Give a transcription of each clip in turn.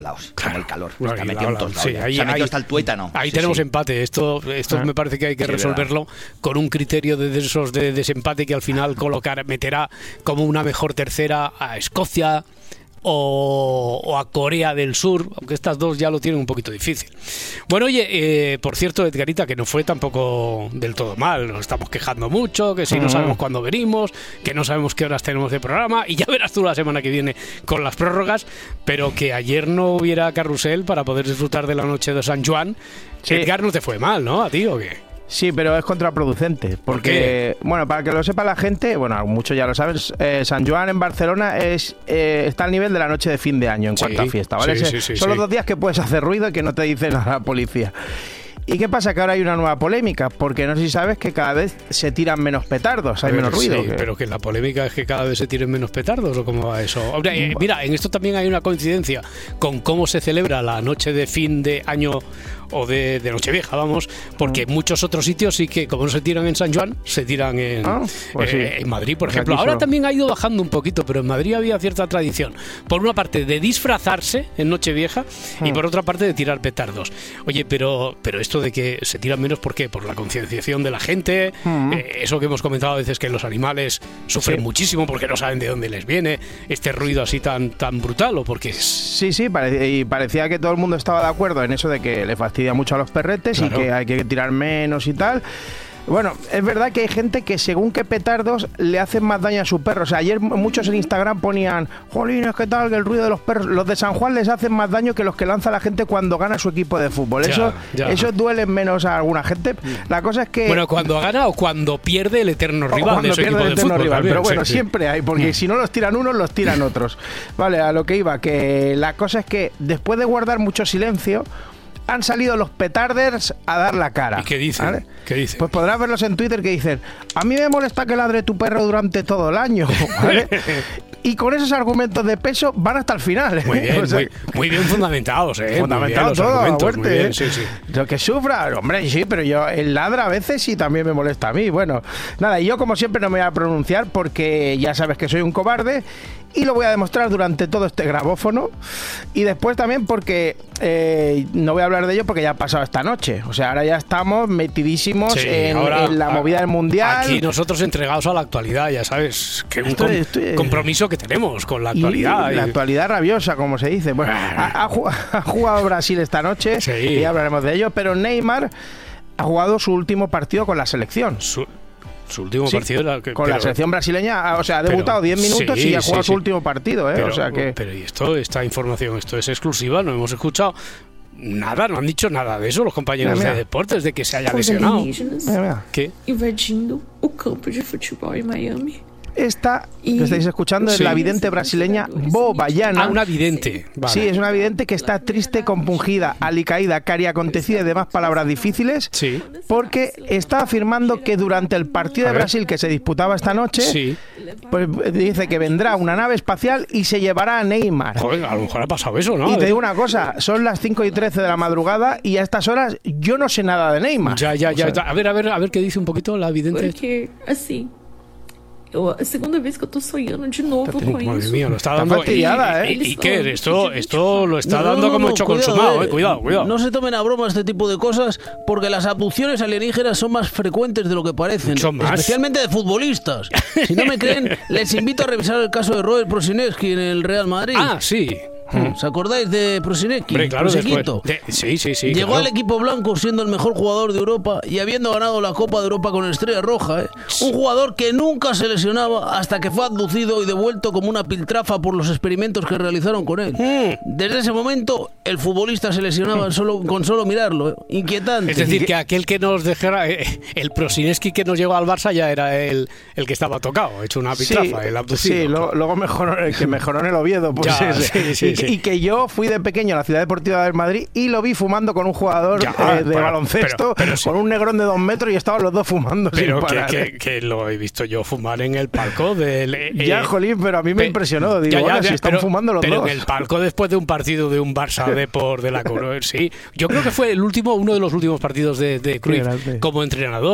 lados, Claro, como el calor. claro, Está y metido en todos lados. sí, Ya. ahí- Se ha metido ahí- hasta el tuétano. Ahí Sí, tenemos sí. empate. Esto me parece que hay que Sí, resolverlo con un criterio de esos de desempate que al final meterá como una mejor tercera a Escocia o a Corea del Sur, aunque estas dos ya lo tienen un poquito difícil. Bueno, oye, por cierto, Edgarita, que no fue tampoco del todo mal, nos estamos quejando mucho, que si no sabemos cuándo venimos, que no sabemos qué horas tenemos de programa, y ya verás tú la semana que viene con las prórrogas, pero que ayer no hubiera carrusel para poder disfrutar de la noche de San Juan. Sí. Edgar, no te fue mal, ¿no? ¿A ti o qué? Sí, pero es contraproducente. Porque, bueno, para que lo sepa la gente, bueno, muchos ya lo saben, San Joan en Barcelona está al nivel de la noche de fin de año en Sí, cuanto a fiesta, ¿vale? sí, Son los sí. 2 días que puedes hacer ruido y que no te dice nada la policía. ¿Y qué pasa? Que ahora hay una nueva polémica, porque no sé si sabes que cada vez se tiran menos petardos, hay menos ruido. Sí, pero que la polémica es que cada vez se tiren menos petardos, ¿o cómo va eso? Hombre, mira, en esto también hay una coincidencia con cómo se celebra la noche de fin de año o de Nochevieja, vamos, porque en muchos otros sitios sí que, como no se tiran en San Juan, se tiran en, pues sí. en Madrid, por Pues ejemplo. aquí Ahora solo. también ha ido bajando un poquito, pero en Madrid había cierta tradición, por una parte de disfrazarse en Nochevieja y por otra parte de tirar petardos. Oye, pero esto de que se tiran menos, ¿por qué? Por la concienciación de la gente, eso que hemos comentado a veces, que los animales sufren muchísimo porque no saben de dónde les viene este ruido así tan brutal, o porque Sí, y parecía que todo el mundo estaba de acuerdo en eso de que le fastidia mucho a los perretes Claro. y que hay que tirar menos y tal. Bueno, es verdad que hay gente que según qué petardos le hacen más daño a su perro. O sea, ayer muchos en Instagram ponían, jolines, ¿qué tal? Que el ruido de los perros, los de San Juan les hacen más daño que los que lanza la gente cuando gana su equipo de fútbol. Ya. Eso duele menos a alguna gente. La cosa es que... bueno, cuando gana o cuando pierde el eterno o rival de cuando su pierde equipo el de eterno fútbol. rival. También, Pero bueno, sí. siempre hay, porque si no los tiran unos, los tiran otros. Vale, a lo que iba, que la cosa es que después de guardar mucho silencio, han salido los petarders a dar la cara. ¿Y qué dicen? ¿Vale? ¿Qué dicen? Pues podrás verlos en Twitter que dicen, a mí me molesta que ladre tu perro durante todo el año, ¿vale? Y con esos argumentos de peso van hasta el final. ¿eh? Muy bien, O sea, muy bien fundamentados, ¿eh? fundamentado Muy bien, los todo, a argumentos, muerte, muy bien, ¿eh? sí, sí. Lo que sufra, hombre, sí, pero yo, el ladra a veces y también me molesta a mí. Bueno, nada, y yo como siempre no me voy a pronunciar porque ya sabes que soy un cobarde y lo voy a demostrar durante todo este grabófono. Y después también porque no voy a hablar de ello porque ya ha pasado esta noche. O sea, ahora ya estamos metidísimos Sí, en la movida del Mundial. Aquí nosotros entregados a la actualidad, ya sabes, que un Estoy- compromiso que tenemos con la Y actualidad. la actualidad rabiosa, como se dice. Bueno, ha jugado Brasil esta noche, Sí. y ya hablaremos de ello, pero Neymar ha jugado su último partido con la selección. Su último Sí, partido era con la selección brasileña, o sea, ha debutado 10 minutos sí, y ha jugado sí, su sí. último partido, ¿eh? Pero, O sea que... pero ¿y esta información, esto es exclusiva? No hemos escuchado nada, no han dicho nada de eso los compañeros Mira. de deportes, de que se haya Os lesionado. alienígenas Mira. ¿Qué? invadindo o campo de futebol en Miami. Esta que estáis escuchando es Sí. la vidente brasileña Bo Bayana. Ah, una vidente. Vale. Sí, es una vidente que está triste, compungida, alicaída, cariacontecida y demás palabras difíciles, Sí. porque está afirmando que durante el partido A de ver. Brasil que se disputaba esta noche, Sí. pues dice que vendrá una nave espacial y se llevará a Neymar. Joder, a lo mejor ha pasado eso, ¿no? Y te digo una cosa, son las 5:13 de la madrugada y a estas horas yo no sé nada de Neymar. Ya. O sea, A ver qué dice un poquito la vidente. Porque, assim, a segunda vez que eu tô sonhando de novo com Madre isso. mía, lo está Está dando. fastidiada, ¿eh? Iker, esto lo está No, dando no, como no, hecho cuidado, consumado, cuidado. No se tomen a broma este tipo de cosas porque las abducciones alienígenas son más frecuentes de lo que parecen. Mucho más. Especialmente de futbolistas. Si no me creen, les invito a revisar el caso de Robert Prosinecki en el Real Madrid. Ah, sí. ¿Os acordáis de Prosinecki? Hombre, claro, después. Prosequito. Sí. Llegó claro. al equipo blanco siendo el mejor jugador de Europa y habiendo ganado la Copa de Europa con Estrella Roja. Un jugador que nunca se lesionaba hasta que fue abducido y devuelto como una piltrafa por los experimentos que realizaron con él. Desde ese momento, el futbolista se lesionaba con solo mirarlo. Inquietante. Es decir, que aquel que nos dejara, el Prosineski que nos llegó al Barça ya era el que estaba tocado, hecho una pitrafa, el abducido. Sí, luego mejoró, que mejoró en el Oviedo. Pues Ya, ese. sí. Y que yo fui de pequeño a la Ciudad Deportiva del Madrid y lo vi fumando con un jugador Ya, de pero- baloncesto, pero sí. con un negrón de 2 metros y estaban los dos fumando Pero sin parar. que lo he visto yo fumar en el palco del... Ya, jolín, pero a mí me impresionó. Digo, bueno, si están fumando los pero dos. en el palco después de un partido de un Barça Depor de la Cruyff, sí. Yo creo que fue uno de los últimos partidos de Cruyff grande. como entrenador.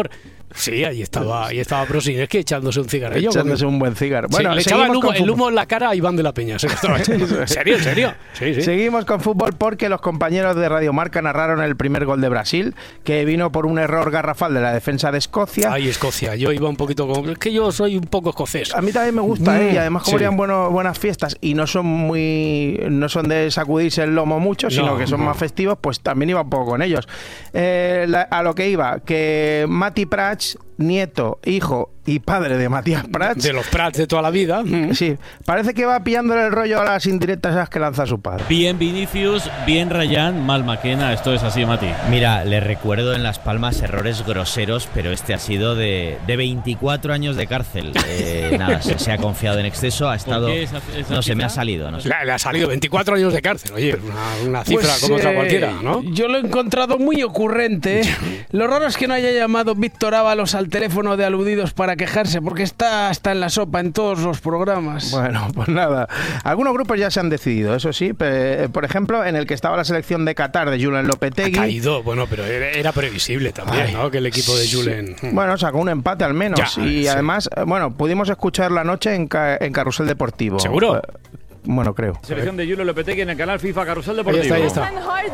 Sí, ahí estaba Brosineski echándose un cigarrillo. Echándose un buen cigarro. Bueno, le echaba el humo en la cara a Iván de la Peña. ¿En serio? Sí. Seguimos con fútbol porque los compañeros de Radio Marca narraron el primer gol de Brasil, que vino por un error garrafal de la defensa de Escocia. Ay, Escocia. Yo iba un poquito como... Es que yo soy un poco escocés. A mí también me gusta, y además como harían buenas fiestas y no son de sacudirse el lomo mucho, sino que son más festivos, pues también iba un poco con ellos. A lo que iba, que Mati Prats, nieto, hijo y padre de Matías Prats, de los Prats de toda la vida, sí, parece que va pillándole el rollo a las indirectas esas que lanza su padre. Bien Vinicius, bien Rayán, mal Maquena. Esto es así, Mati. Mira, le recuerdo en Las Palmas errores groseros, pero este ha sido de 24 años de cárcel. Nada, se ha confiado en exceso, ha estado... No sé, me ha salido. No sé. Le ha salido 24 años de cárcel. Oye, una cifra pues, como otra cualquiera, ¿no? Yo lo he encontrado muy ocurrente. Lo raro es que no haya llamado Víctor Ábalos al teléfono de aludidos para quejarse, porque está hasta en la sopa en todos los programas. Bueno, pues nada. Algunos grupos ya se han decidido, eso sí. Por ejemplo, en el que estaba la selección de Qatar de Julen Lopetegui. Ha caído, bueno, pero era previsible también, ¿no? Que el equipo de Julen... Bueno, sacó un empate al menos. Además, bueno, pudimos escuchar la noche en Carrusel Deportivo. ¿Seguro? Bueno, creo. Selección de Julen Lopetegui en el canal FIFA Carrusel Deportivo. Ahí está.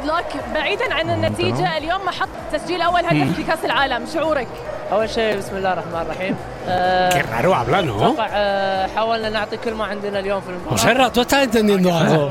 Qué raro habla, ¿no? José, ¿tú estás entendiendo algo?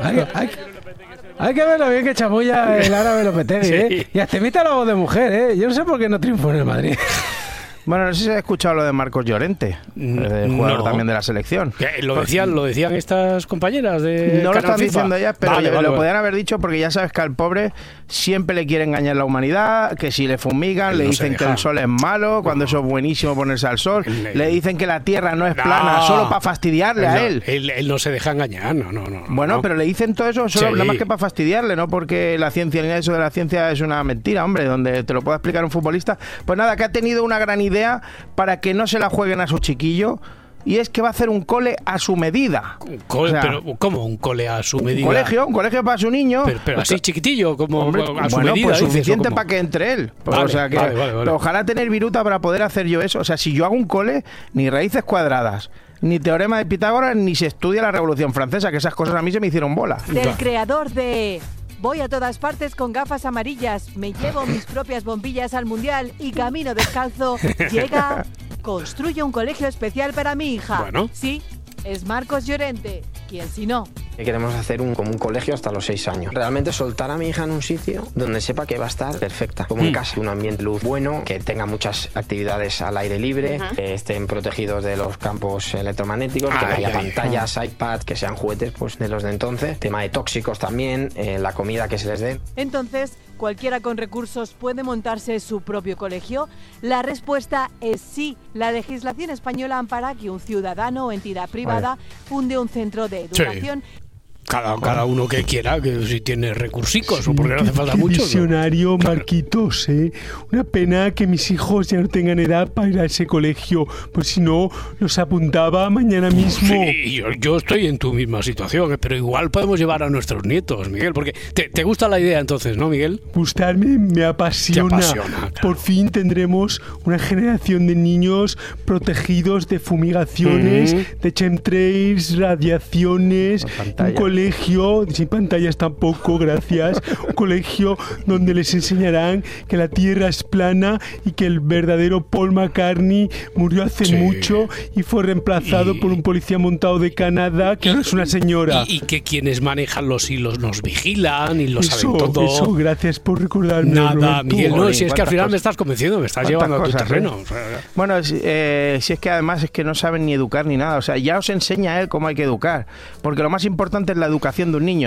Hay que ver lo bien que chamulla el árabe Lopetegui, Sí. Y hasta imita la voz de mujer, Yo no sé por qué no triunfó en el Madrid. Bueno, no sé si has escuchado lo de Marcos Llorente, el jugador también de la selección. ¿Lo decían estas compañeras de No lo Canal están FIFA? diciendo ellas, pero Vale. podían haber dicho, porque ya sabes que al pobre siempre le quiere engañar la humanidad, que si le fumigan, le dicen que el sol es malo, cuando eso es buenísimo ponerse al sol, le dicen que la tierra no es plana, solo para fastidiarle a él. Él no se deja engañar, no. Bueno, no. pero le dicen todo eso solo Sí. nada más que para fastidiarle, no porque la ciencia ni nada de eso de la ciencia es una mentira, hombre, donde te lo pueda explicar un futbolista. Pues nada, que ha tenido una gran idea para que no se la jueguen a su chiquillo, y es que va a hacer un cole a su medida. Pero ¿cómo un cole a su medida? Un colegio para su niño. Pero así chiquitillo, como hombre, a su medida. Pues dices, suficiente ¿o cómo? para que entre él. Pues, Vale, o sea que vale. ojalá tener viruta para poder hacer yo eso. O sea, si yo hago un cole, ni raíces cuadradas, ni teorema de Pitágoras, ni se estudia la Revolución Francesa, que esas cosas a mí se me hicieron bola. Del creador de Voy a todas partes con gafas amarillas, me llevo mis propias bombillas al mundial y camino descalzo, llega Construye un colegio especial para mi hija. Bueno. Sí, es Marcos Llorente. ¿Quién si no? Queremos hacer como un colegio hasta los 6 años. Realmente soltar a mi hija en un sitio donde sepa que va a estar perfecta, como en casa. Un ambiente de luz bueno, que tenga muchas actividades al aire libre, que estén protegidos de los campos electromagnéticos, que no haya pantallas, iPad, que sean juguetes pues de los de entonces. Tema de tóxicos también, la comida que se les dé. Entonces, ¿cualquiera con recursos puede montarse su propio colegio? La respuesta es sí. La legislación española ampara que un ciudadano o entidad privada funde un centro de educación. Sí. Cada uno que quiera, que si tiene recursicos o porque no hace falta mucho. Visionario, Marquitos, Una pena que mis hijos ya no tengan edad para ir a ese colegio, pues si no, los apuntaba mañana mismo. Sí, yo estoy en tu misma situación, pero igual podemos llevar a nuestros nietos, Miguel, porque te gusta la idea entonces, ¿no, Miguel? Gustarme me apasiona. Te apasiona, claro. Por fin tendremos una generación de niños protegidos de fumigaciones, de chemtrails, radiaciones, un colegio sin pantallas tampoco, gracias. Un colegio donde les enseñarán que la Tierra es plana y que el verdadero Paul McCartney murió hace mucho y fue reemplazado por un policía montado de Canadá que ahora es una señora. Y que quienes manejan los hilos nos vigilan y lo saben todo. Eso, gracias por recordarme. Nada, Roberto. Miguel, no, si es que al final me estás convenciendo, me estás llevando a tu terreno. Bueno, si es que además es que no saben ni educar ni nada, o sea, ya os enseña él cómo hay que educar, porque lo más importante es la educación de un niño,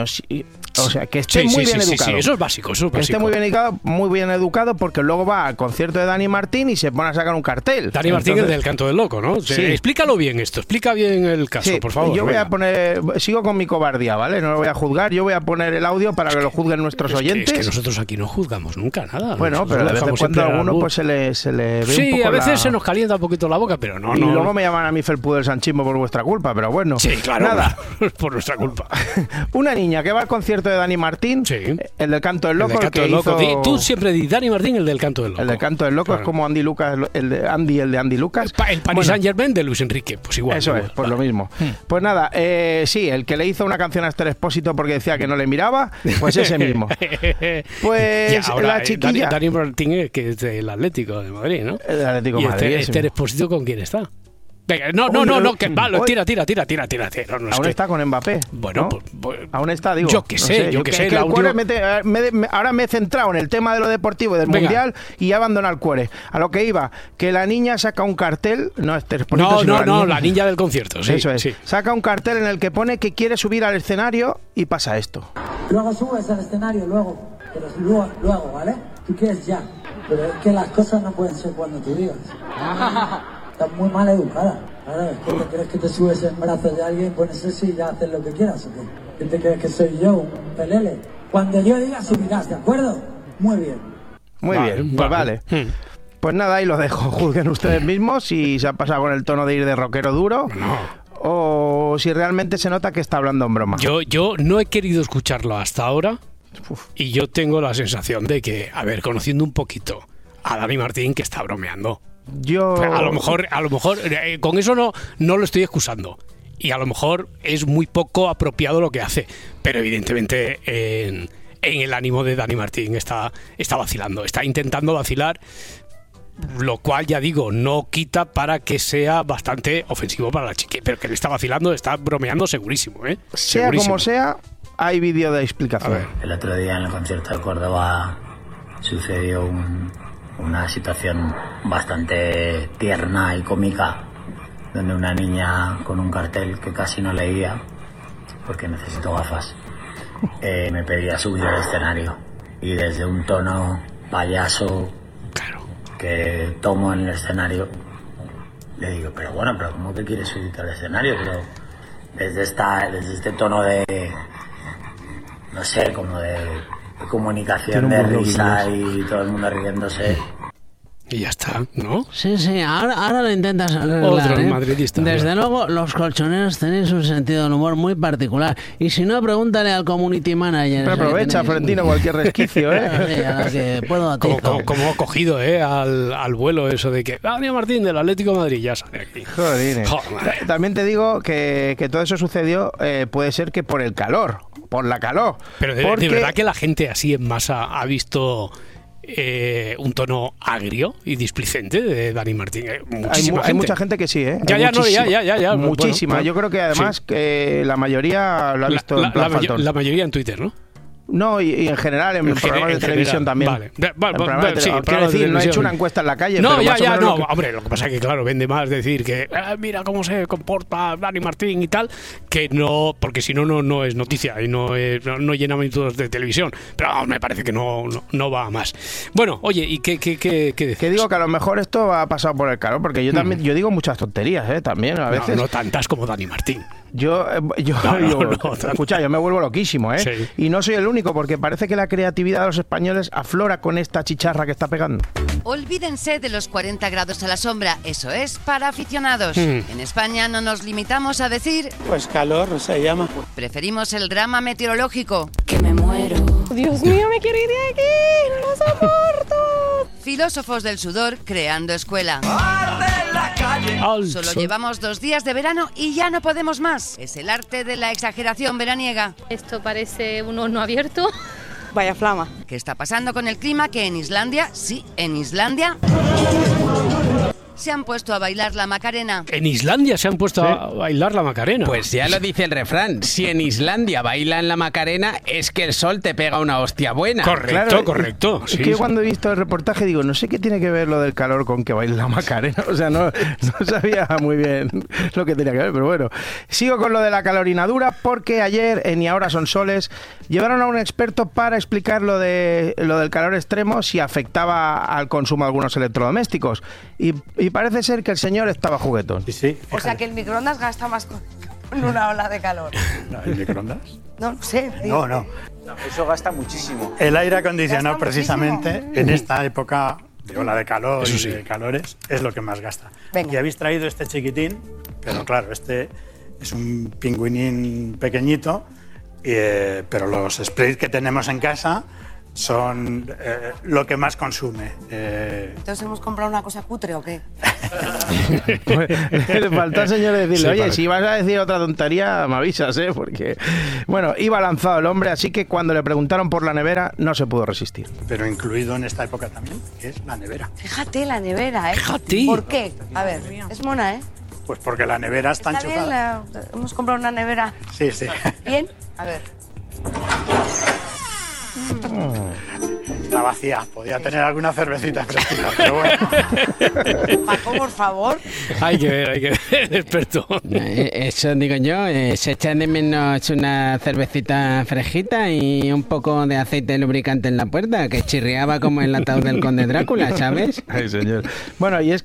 o sea, que esté muy bien educado. Sí, eso es básico, Que esté muy bien educado, porque luego va al concierto de Dani Martín y se pone a sacar un cartel. Dani Martín es del Canto del Loco, ¿no? Sí. Explícalo bien esto, explica bien el caso, por favor. Yo voy a poner, sigo con mi cobardía, ¿vale? No lo voy a juzgar, yo voy a poner el audio para que lo juzguen nuestros oyentes. Es que nosotros aquí no juzgamos nunca nada. Bueno, pero de vez en cuando a alguno pues se le ve un poco. Sí, a veces se nos calienta un poquito la boca, pero no. Y luego me llaman a mí felpudo del sanchismo por vuestra culpa, pero bueno. Sí, claro. Nada. Por nuestra culpa. una niña que va al concierto de Dani Martín, el del Canto del Loco. El del Canto del Loco. Tú siempre dices Dani Martín, el del Canto del Loco. El del Canto del Loco, claro. Es como Andy Lucas, el de Andy Lucas. El Paris Saint-Germain de Luis Enrique, pues igual. Eso es, pues lo mismo. Pues nada, sí, el que le hizo una canción a Esther Expósito porque decía que no le miraba, pues ese mismo. Pues ahora, la chiquilla... Dani Martín, que es del Atlético de Madrid, ¿no? El del Atlético de Madrid. Esther Expósito, ¿con quién está? Venga, no, que vale, tira. No, aún está con Mbappé. Bueno, ¿no? pues, aún está, digo. Yo qué sé. Ahora me he centrado en el tema de lo deportivo y del Mundial y he abandonado el cuore. A lo que iba, que la niña saca un cartel, no Esther Expósito, la niña del concierto, sí. Eso es. Sí. Saca un cartel en el que pone que quiere subir al escenario y pasa esto. Luego subes al escenario, pero luego, ¿vale? Tú quieres ya, pero es que las cosas no pueden ser cuando tú digas. Estás muy mal educada. Claro, es que te crees que te subes en brazos de alguien, pones eso y ya haces lo que quieras, ¿o qué? ¿Qué te crees que soy yo, un pelele? Cuando yo diga subirás, ¿de acuerdo? Muy bien. Muy bien, pues vale. Pues nada, ahí lo dejo. Juzguen ustedes mismos si se ha pasado con el tono de ir de rockero duro o si realmente se nota que está hablando en broma. Yo no he querido escucharlo hasta ahora y yo tengo la sensación de que, a ver, conociendo un poquito a Dani Martín, que está bromeando. A lo mejor con eso no lo estoy excusando y a lo mejor es muy poco apropiado lo que hace, pero evidentemente en el ánimo de Dani Martín está vacilando, está intentando vacilar, lo cual ya digo, no quita para que sea bastante ofensivo para la chica, pero que le está vacilando, está bromeando segurísimo, sea como sea, hay vídeo de explicación. El otro día en el concierto de Córdoba sucedió una situación bastante tierna y cómica, donde una niña con un cartel que casi no leía, porque necesito gafas, me pedía subir al escenario. Y desde un tono payaso que tomo en el escenario, le digo, pero ¿cómo que quieres subirte al escenario? Pero desde este tono de, no sé, como de comunicación, de risa y todo el mundo riéndose. Y ya está, ¿no? Sí, ahora lo intentas arreglar, Otro madridista. Desde luego, los colchoneros tenéis un sentido del humor muy particular. Y si no, pregúntale al community manager. Pero aprovecha, Florentino, cualquier resquicio, Sí, a la que puedo como ha cogido, al vuelo eso de que Dani Martín del Atlético de Madrid ya sale aquí. Joder. También te digo que todo eso sucedió, puede ser que por el calor, por la calor. Pero de verdad que la gente así en masa ha visto... un tono agrio y displicente de Dani Martín. Hay mucha gente que sí, Ya. Muchísima. Bueno, yo creo que además que la mayoría lo ha visto en plan faltón. La mayoría en Twitter, ¿no? No, y en general, en programas de televisión también. Vale. Quiero decir, no he hecho una encuesta en la calle. No, pero hombre, lo que pasa es que, claro, vende más decir que mira cómo se comporta Dani Martín y tal, que no, porque si no es noticia y no llena minutos de televisión. Pero me parece que no va a más. Bueno, oye, ¿y qué dices? Que digo que a lo mejor esto ha pasado por el calor, porque yo también yo digo muchas tonterías, también a veces. No tantas como Dani Martín. Escucha, yo me vuelvo loquísimo, Sí. Y no soy el único, porque parece que la creatividad de los españoles aflora con esta chicharra que está pegando. Olvídense de los 40 grados a la sombra, eso es para aficionados. En España no nos limitamos a decir... Pues calor se llama. Preferimos el drama meteorológico. Que me muero. Dios mío, me quiero ir de aquí, no lo soporto. Filósofos del sudor creando escuela. Solo llevamos 2 días de verano y ya no podemos más. Es el arte de la exageración veraniega. Esto parece un horno abierto. Vaya flama. ¿Qué está pasando con el clima? Que en Islandia, se han puesto a bailar la Macarena. En Islandia se han puesto a bailar la Macarena. Pues ya lo dice el refrán. Si en Islandia bailan la Macarena, es que el sol te pega una hostia buena. Correcto. Es que yo cuando he visto el reportaje digo, no sé qué tiene que ver lo del calor con que baile la Macarena. O sea, no sabía muy bien lo que tenía que ver, pero bueno. Sigo con lo de la calorinadura, porque ayer en Y Ahora Son Soles llevaron a un experto para explicar lo del calor extremo, si afectaba al consumo de algunos electrodomésticos. Y parece ser que el señor estaba juguetón. Sí. O sea que el microondas gasta más con una ola de calor. No, ¿el microondas? No sé. No. Eso gasta muchísimo. El aire acondicionado, precisamente, en esta época de ola de calor y de calores, es lo que más gasta. Venga. Y habéis traído este chiquitín, pero claro, este es un pingüinín pequeñito pero los sprays que tenemos en casa son lo que más consume. Entonces, ¿hemos comprado una cosa cutre o qué? Le faltó al señor decirle, oye, si vas a decir otra tontería, me avisas, porque... Bueno, iba lanzado el hombre, así que cuando le preguntaron por la nevera, no se pudo resistir. Pero incluido en esta época también, que es la nevera. Fíjate la nevera, Fíjate. ¿Por qué? A ver, es mona, ¿eh? Pues porque la nevera está enchufada. Bien, hemos comprado una nevera. Sí, sí. ¿Bien? A ver. Está vacía, podía tener alguna cervecita fresquita, pero bueno. Paco, por favor. Hay que ver, experto. Eso digo yo, se echa de menos una cervecita fresquita y un poco de aceite lubricante en la puerta, que chirriaba como el ataúd del conde Drácula, ¿sabes? Ay, señor. Bueno, y es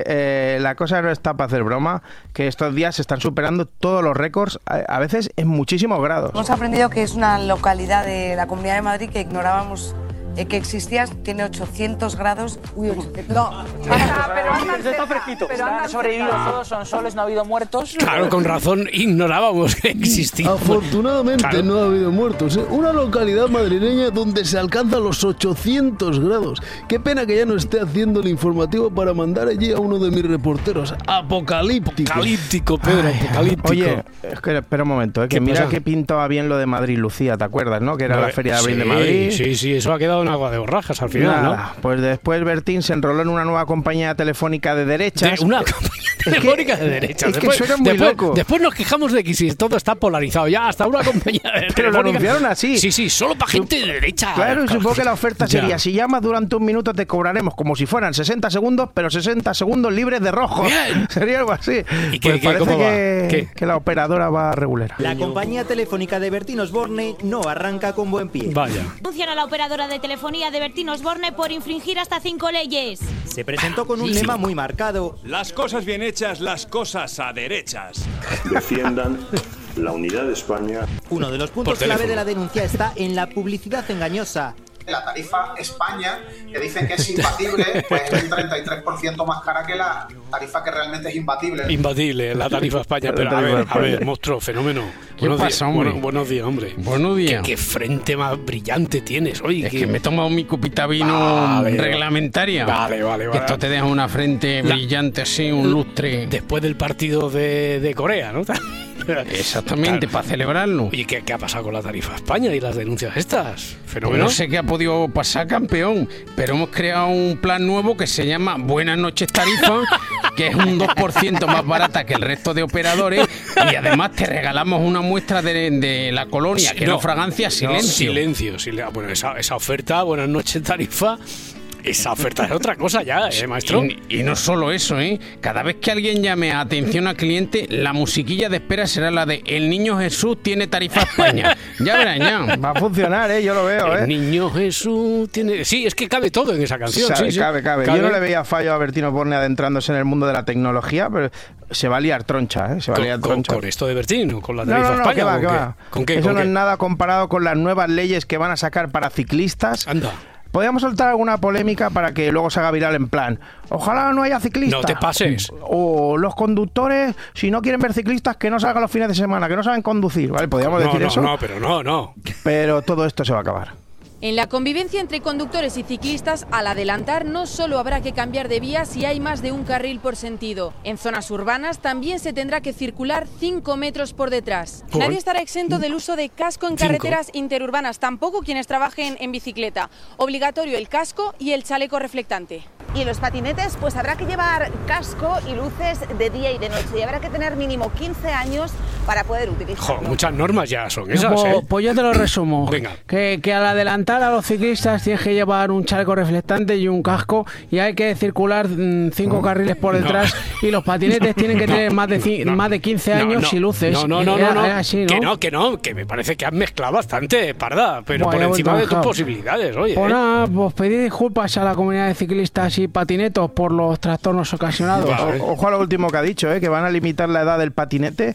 que la cosa no está para hacer broma, que estos días se están superando todos los récords, a veces en muchísimos grados. Hemos aprendido que es una localidad de la Comunidad de Madrid que ignorábamos que existía, tiene 800 grados. Uy, 800. No, pero está fresquito. Han sobrevivido todos, son soles, no ha habido muertos. Claro, con razón ignorábamos que existía. Afortunadamente Claro. no ha habido muertos. Una localidad madrileña donde se alcanzan los 800 grados. Qué pena que ya no esté haciendo el informativo para mandar allí a uno de mis reporteros. Apocalíptico. Apocalíptico, Pedro, apocalíptico. Oye, es que espera un momento, que mira que pintaba bien lo de Madrid Lucía, ¿te acuerdas, no? Que era la Feria de Abril de Madrid. Sí, eso ha quedado en agua de borrajas al final, Nada, pues después Bertín se enroló en una nueva compañía telefónica de derechas. Una compañía telefónica de derechas. Es que suena muy loco. Después nos quejamos de que si todo está polarizado ya, hasta una compañía de Pero lo telefónica. anunciaron así. Sí, solo para gente de derecha. Claro, supongo que la oferta sería, Ya. si llamas durante un minuto te cobraremos como si fueran 60 segundos, pero 60 segundos libres de rojo. Bien. Sería algo así. ¿Y Pues qué, parece cómo va? que la operadora va regulera. La compañía telefónica de Bertín Osborne no arranca con buen pie. Vaya. Denuncian a la operadora de telefonía de Bertín Osborne por infringir hasta 5 leyes. Se presentó con un lema muy marcado. Las cosas bien hechas, las cosas a derechas. Defiendan la unidad de España. Uno de los puntos clave de la denuncia está en la publicidad engañosa. La tarifa España, que dicen que es imbatible, pues es un 33% más cara que la tarifa que realmente es imbatible. Imbatible, la tarifa España. Pero a ver, monstruo, fenómeno. ¿Qué pasa, hombre? Buenos días, hombre. Buenos días. ¿Qué frente más brillante tienes hoy? Es que me he tomado mi copita vino reglamentaria. Vale. Que esto te deja una frente brillante así, un lustre. Después del partido de Corea, ¿no? Exactamente, para celebrarlo. ¿Y qué ha pasado con la tarifa España y las denuncias estas? ¿Fenómeno? No sé qué ha podido pasar, campeón, pero hemos creado un plan nuevo que se llama Buenas noches Tarifa, que es un 2% más barata que el resto de operadores, y además te regalamos una muestra de la colonia, que no fragancia, silencio. Bueno, esa oferta, Buenas noches Tarifa, esa oferta es otra cosa ya, maestro. Y no solo eso, cada vez que alguien llame a atención al cliente, la musiquilla de espera será la de El Niño Jesús tiene tarifa España. Ya verán, ya. Va a funcionar, yo lo veo, El Niño Jesús tiene... Sí, es que cabe todo en esa canción. Cabe. Yo no le veía fallo a Bertín Osborne adentrándose en el mundo de la tecnología, pero se va a liar troncha, Se va a liar troncha. ¿Con esto de Bertín o con la tarifa No, España? ¿qué va? ¿Con qué? Eso no es nada comparado con las nuevas leyes que van a sacar para ciclistas. Anda. Podríamos soltar alguna polémica para que luego se haga viral en plan, ojalá no haya ciclistas. No te pases. O los conductores, si no quieren ver ciclistas, que no salgan los fines de semana, que no saben conducir, ¿vale? Podríamos decir eso. No. Pero todo esto se va a acabar. En la convivencia entre conductores y ciclistas, al adelantar no solo habrá que cambiar de vía si hay más de un carril por sentido. En zonas urbanas también se tendrá que circular 5 metros por detrás. Nadie estará exento del uso de casco en carreteras interurbanas, tampoco quienes trabajen en bicicleta. Obligatorio el casco y el chaleco reflectante. Y en los patinetes pues habrá que llevar casco y luces de día y de noche y habrá que tener mínimo 15 años para poder utilizarlo. Muchas normas ya son esas, Pues yo te lo resumo. Venga. Que al adelantar a los ciclistas tienes que llevar un chaleco reflectante y un casco y hay que circular 5 carriles por detrás y los patinetes tienen que tener más de 15 años y luces. No. Así, ¿no? Que me parece que has mezclado bastante, Parda, pero por encima de tus posibilidades, oye. Pues nada, pues pedir disculpas a la comunidad de ciclistas y patinetos por los trastornos ocasionados. Ojo a lo último que ha dicho, que van a limitar la edad del patinete,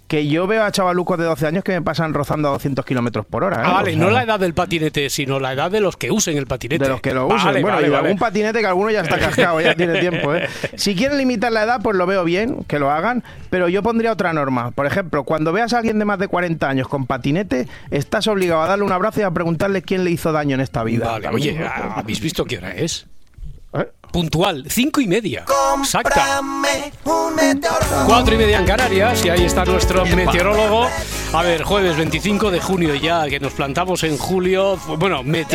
que yo veo a chavalucos de 12 años que me pasan rozando a 200 kilómetros por hora. Vale, no la edad del patinete, sino la edad de los que usen el patinete. De los que lo usen. Bueno, y algún patinete que alguno ya está cascado, ya tiene tiempo. Si quieren limitar la edad, pues lo veo bien, que lo hagan, pero yo pondría otra norma. Por ejemplo, cuando veas a alguien de más de 40 años con patinete, estás obligado a darle un abrazo y a preguntarle quién le hizo daño en esta vida. Vale, oye, ¿habéis visto qué hora es? Puntual, 5:30. Exacta. 4:30 en Canarias, y ahí está nuestro meteorólogo. A ver, jueves 25 de junio ya, que nos plantamos en julio. Bueno,